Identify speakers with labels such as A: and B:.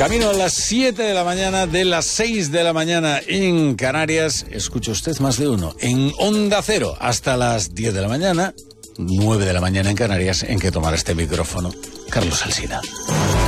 A: Camino a las 7 de la mañana, de las 6 de la mañana en Canarias. Escucha usted más de uno. En Onda Cero, hasta las 10 de la mañana, 9 de la mañana en Canarias, en que tomará este micrófono Carlos Alsina.